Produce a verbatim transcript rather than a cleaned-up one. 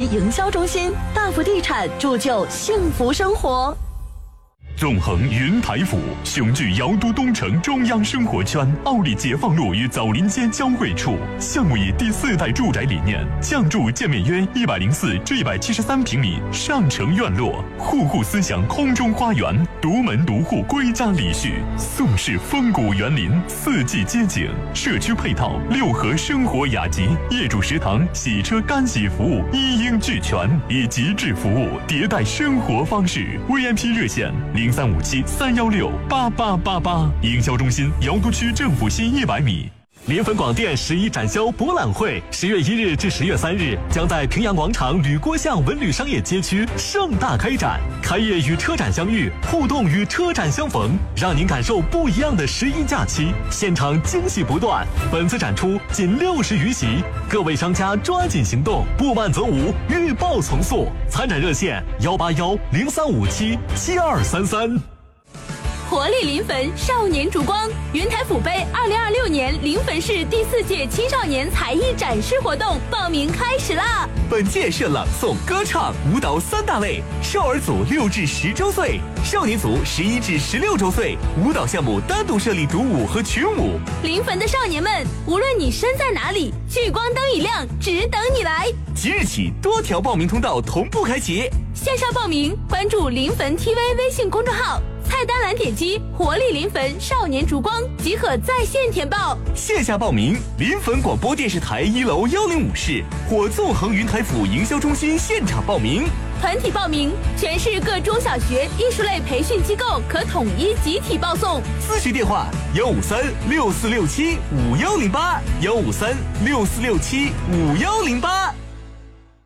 营销中心，大福地产铸就幸福生活。 纵横云台府，雄踞瑶都东城中央生活圈，奥里解放路与枣林街交汇处。项目以第四代住宅理念，降筑建面约一百零四至一百七十三平米上城院落，户户思想空中花园，独门独户归家礼序，宋式风骨园林，四季街景，社区配套六合生活雅集，业主食堂、洗车干洗服务一应俱全，以极致服务迭代生活方式。V I P 热线零三五七三幺六八八八八，营销中心瑶都区政府西一百米。联汾广电十一展销博览会十月一日至十月三日将在平阳广场吕郭巷文旅商业街区盛大开展，开业与车展相遇，互动与车展相逢，让您感受不一样的十一假期，现场惊喜不断。本次展出仅六十余席，各位商家抓紧行动，不慢则无，预报从速。参展热线幺八幺零三五七七二三三。 活力临汾少年烛光云台府杯二零二六年临汾市第四届青少年才艺展示活动报名开始啦！ 本届设朗诵、歌唱、舞蹈三大类，少儿组六至十周岁，少年组十一至十六周岁，舞蹈项目单独设立独舞和群舞。 临汾的少年们，无论你身在哪里，聚光灯一亮，只等你来。 即日起，多条报名通道同步开启， 线上报名关注临汾 T V 微信公众号。菜单栏点击活力临汾少年烛光即可在线填报。 线下报名，临汾广播电视台一楼幺零五室或纵横云台府营销中心现场报名。 团体报名，全市各中小学艺术类培训机构可统一集体报送。 咨询电话：幺五三六四六七五幺零八，幺五三六四六七五幺零八。